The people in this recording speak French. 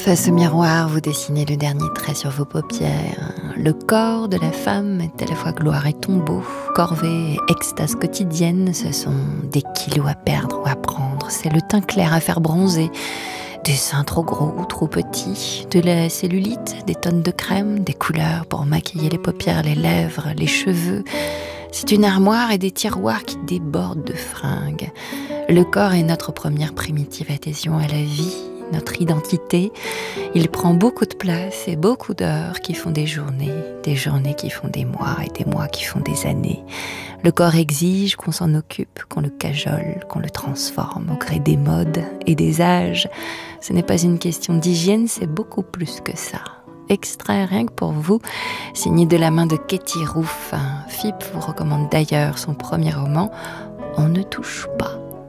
Face au miroir, vous dessinez le dernier trait sur vos paupières. Le corps de la femme est à la fois gloire et tombeau, corvée et extase quotidienne. Ce sont des kilos à perdre ou à prendre. C'est le teint clair à faire bronzer, des seins trop gros ou trop petits, de la cellulite, des tonnes de crème, des couleurs pour maquiller les paupières, les lèvres, les cheveux. C'est une armoire et des tiroirs qui débordent de fringues. Le corps est notre première primitive adhésion à la vie, notre identité. Il prend beaucoup de place et beaucoup d'heures qui font des journées qui font des mois et des mois qui font des années. Le corps exige qu'on s'en occupe, qu'on le cajole, qu'on le transforme au gré des modes et des âges. Ce n'est pas une question d'hygiène, c'est beaucoup plus que ça. Extrait rien que pour vous, signé de la main de Katie Roof. Philippe vous recommande d'ailleurs son premier roman, On ne touche pas.